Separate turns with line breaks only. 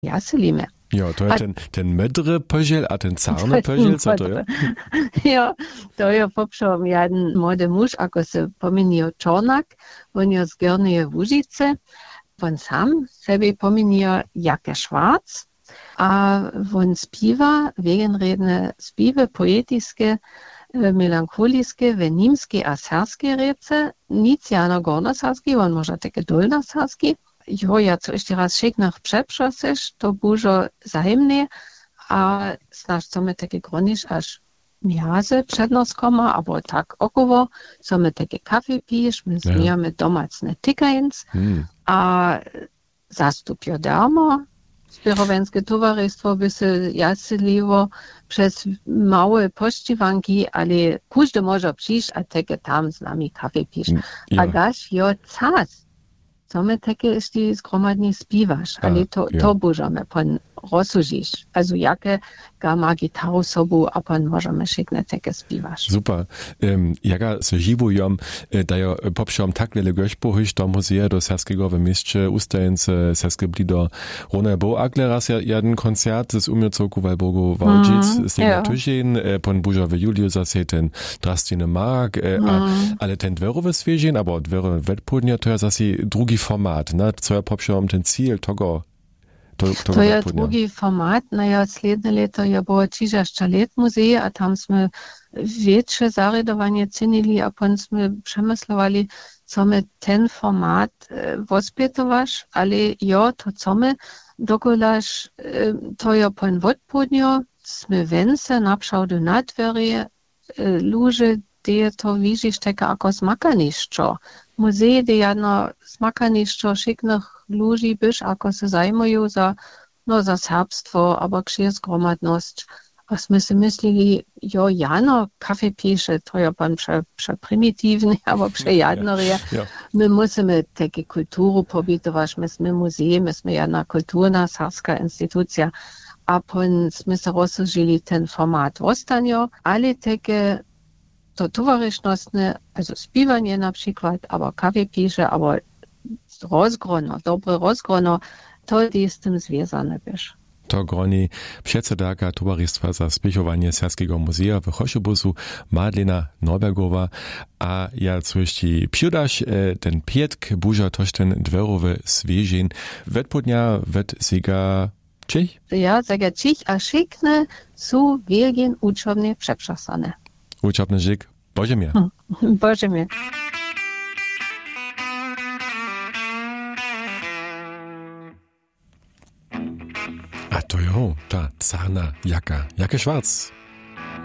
jaselimy.
Jo, to je ten medry pöžel a ten carny pöžel, co to je?
Jo, to je popšom jeden młody muž, ako se pominio Čornak, on je z Górnej Łužice, on sam sebe pominio Jake Schwarz, a on spiva vegenredne spive, poetiske, melancholijske, venimske a serskie rece, nic jano gornosarskie, on może takie dolnosarskie. Jo, ja co jeszcze raz szyknach przeprzosesz, to dużo zajemnie, a znasz, co my takie gronisz, aż miazy przed nos koma, albo tak około, co my takie kafe pijesz, my zmijamy domacne tykajens, a zastup jodarmo, Spirowenske towarzystwo by się jasliło przez małe pościwanki, ale każdy może przyjść, a takie tam z nami kafe pisz. A gaś jo cas. Co my takie jeszcze zgromadnie spiwasz, ale to możemy pan rozsužić. Also jakie ma gitaru sobu, a pan możemy szykne takie spiwasz.
Super. Jaka se živujem, da je popšom tak wiele gośpohyš do muzeja do Serskiego w mieście ustajence Serskie blido Rona bo akle raz jeden koncert z umiocowku Walburgu Wałdzic z tego tydzień, pan buża w Juliu zase ten drastiny mark, ale ten dwerowy świeżin, aber dwerowy wetpudnia to jest zase drugi format, ne? Co je popšom ten cíl tego
To je drugi format, naja, sledne leto je było 30 let muzeje, a tam sme większe zaredowanie cenili, a potem sme przemyslowali, co my ten format wospytowasz, ale jo, to co my dokolaż, to je potem odpodnio, sme węse naprzałdu na dverie, ludzie, die to widzisz taka jako smakaniszczo. Muzeje, die jedno smakaniszczo szyknych ludzi byś, ako se zajmują za serbstwo, albo księżgromadność. A my si myśleli, jo, jano, kafe pisze, to je pan przeprymitywny, albo przejadnorie. My musimy takie kulturu pobitować, my sme muzeje, my sme jedna kulturna sarska instytucja, a pon my se rozsužili ten format ostanio, ale takie to towarzysznostne, also spiwanie na przykład, aber kafe pisze, aber rozgrono, dobre rozgrono, to jest z tym związane byś.
To groni przedsedaka Towarzystwa za spiechowanie Serskiego Muzeja w Choszybusu Madlena Norbergowa, a ja coś przydasz, ten pietk buża toż ten dwerowy świeżin, wetpodnia, sega Czech?
Ja, sega Czech, a szykne są wielgien uczobnie przeprzasane.
Uczobny żyk, Boże mnie.
Boże mnie.
A to jo, ta carna jaka, Jake Schwarz.